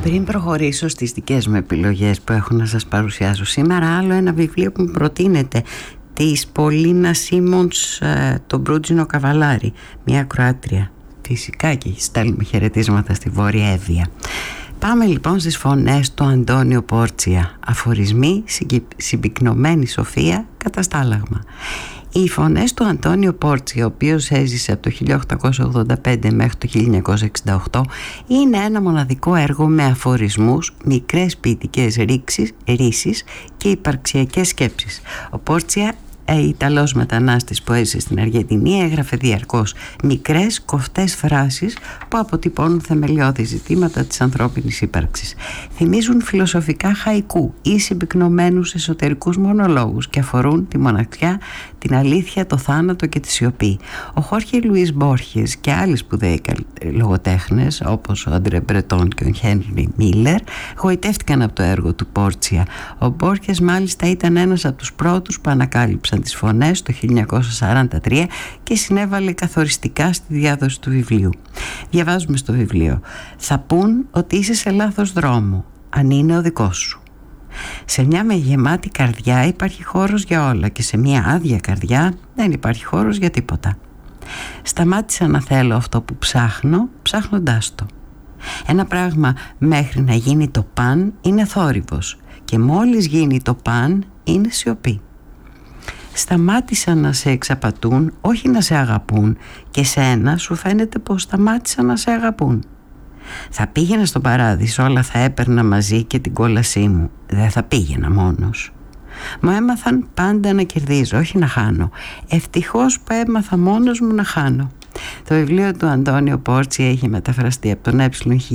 Πριν προχωρήσω στις δικές μου επιλογές που έχω να σας παρουσιάσω σήμερα, άλλο ένα βιβλίο που μου προτείνεται, της Πολίνα Σίμονς, το Μπρούτζινο Καβαλάρι, μια Κροάτρια. Φυσικά και στέλνουμε χαιρετίσματα στη Βόρεια Εύβοια. Πάμε λοιπόν στις φωνές του Αντώνιο Πόρτσια. Αφορισμοί, συμπυκνωμένη σοφία, καταστάλαγμα. Οι φωνές του Αντώνιο Πόρτσια, ο οποίος έζησε από το 1885 μέχρι το 1968, είναι ένα μοναδικό έργο με αφορισμούς, μικρές ποιητικές ρίσεις και υπαρξιακές σκέψεις. Ο Πόρτσια, Ιταλός μετανάστης που έζησε στην Αργεντινή, έγραφε διαρκώς μικρές κοφτές φράσεις που αποτυπώνουν θεμελιώδη ζητήματα της ανθρώπινης ύπαρξης. Θυμίζουν φιλοσοφικά χαϊκού ή συμπυκνωμένους εσωτερικούς μονολόγους και αφορούν τη μοναξιά, την αλήθεια, το θάνατο και τη σιωπή. Ο Χόρχε Λουίς Μπόρχες και άλλοι σπουδαίοι λογοτέχνες όπως ο Άντρε Μπρετόν και ο Χένρι Μίλλερ γοητεύτηκαν από το έργο του Πόρτσια. Ο Μπόρχες μάλιστα ήταν ένας από τους πρώτους που ανακάλυψαν τις φωνές το 1943 και συνέβαλε καθοριστικά στη διάδοση του βιβλίου. Διαβάζουμε στο βιβλίο: «Θα πούν ότι είσαι σε λάθος δρόμο, αν είναι ο δικός σου. Σε μια με γεμάτη καρδιά υπάρχει χώρος για όλα και σε μια άδεια καρδιά δεν υπάρχει χώρος για τίποτα. Σταμάτησα να θέλω αυτό που ψάχνω, ψάχνοντάς το. Ένα πράγμα μέχρι να γίνει το παν είναι θόρυβος και μόλις γίνει το παν είναι σιωπή. Σταμάτησαν να σε εξαπατούν, όχι να σε αγαπούν, και σένα σου φαίνεται πως σταμάτησαν να σε αγαπούν. Θα πήγαινα στον παράδεισο, όλα θα έπαιρνα μαζί και την κόλασή μου. Δεν θα πήγαινα μόνος. Μου έμαθαν πάντα να κερδίζω, όχι να χάνω. Ευτυχώς που έμαθα μόνος μου να χάνω». Το βιβλίο του Αντώνιο Πόρτσια έχει μεταφραστεί από τον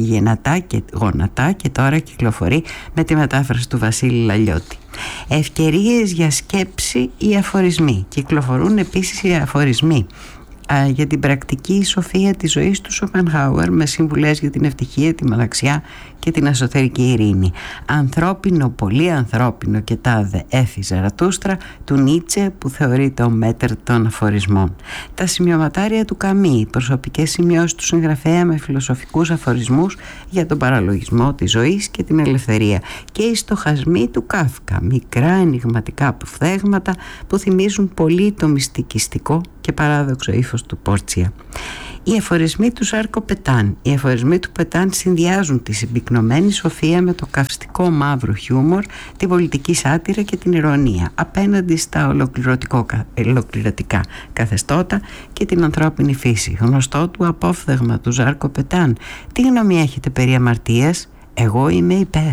γονατά και τώρα κυκλοφορεί με τη μετάφραση του Βασίλη Λαλιώτη. Ευκαιρίες για σκέψη ή αφορισμοί. Κυκλοφορούν επίσης οι αφορισμοί για την πρακτική σοφία της ζωής του Σοπενχάουερ με συμβουλές για την ευτυχία, τη μοναξιά και την εσωτερική ειρήνη. Ανθρώπινο, πολύ ανθρώπινο και τάδε Έφη Ζαρατούστρα του Νίτσε, που θεωρείται ο μέτερ των αφορισμών. Τα σημειωματάρια του Καμί, προσωπικές σημειώσεις του συγγραφέα με φιλοσοφικούς αφορισμούς για τον παραλογισμό της ζωής και την ελευθερία. Και οι στοχασμοί του Κάφκα, μικρά ενιγματικά αποφθέγματα που θυμίζουν πολύ το μυστικιστικό και παράδοξο ύφος του Πόρτσια. Οι αφορισμοί του Ζάρκο Πετάν. Οι αφορισμοί του Πετάν συνδυάζουν τη συμπυκνωμένη σοφία με το καυστικό μαύρο χιούμορ, την πολιτική σάτυρα και την ηρωνία απέναντι στα ολοκληρωτικά καθεστώτα και την ανθρώπινη φύση. Γνωστό του απόφθεγμα του Ζάρκο Πετάν: «Τι γνώμη έχετε περί αμαρτίας? Εγώ είμαι υπέρ».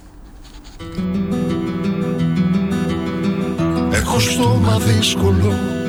Έχω στόμα δύσκολο